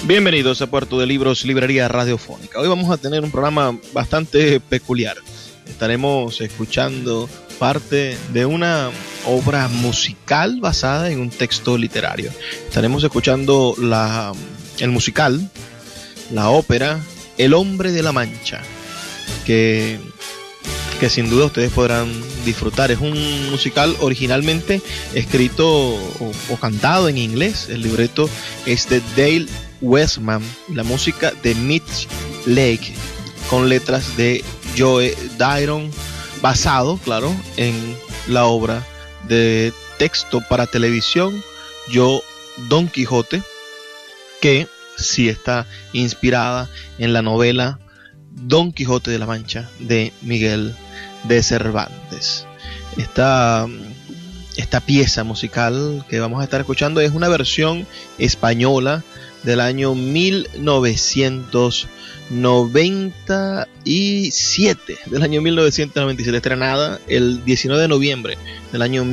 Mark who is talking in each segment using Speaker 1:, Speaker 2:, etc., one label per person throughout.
Speaker 1: Bienvenidos a Puerto de Libros, Librería Radiofónica. Hoy vamos a tener un programa bastante peculiar. Estaremos escuchando parte de una obra musical basada en un texto literario. Estaremos escuchando el musical, la ópera El Hombre de la Mancha, que sin duda ustedes podrán disfrutar. Es un musical originalmente escrito o cantado en inglés. El libreto es de Dale Westman, la música de Mitch Lake, con letras de Joe Dairon, basado, claro, en la obra de texto para televisión Yo, Don Quijote, que sí está inspirada en la novela Don Quijote de la Mancha de Miguel de Cervantes. Esta pieza musical que vamos a estar escuchando es una versión española del año 1997, estrenada el 19 de noviembre del año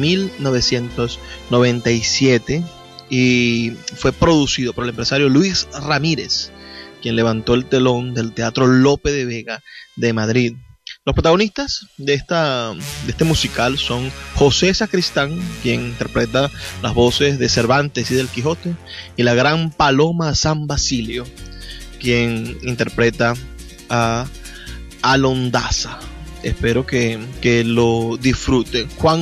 Speaker 1: 1997, y fue producido por el empresario Luis Ramírez, quien levantó el telón del Teatro Lope de Vega de Madrid. Los protagonistas de este musical son José Sacristán, quien interpreta las voces de Cervantes y del Quijote, y la gran Paloma San Basilio, quien interpreta a Alondaza. Espero que lo disfruten. Juan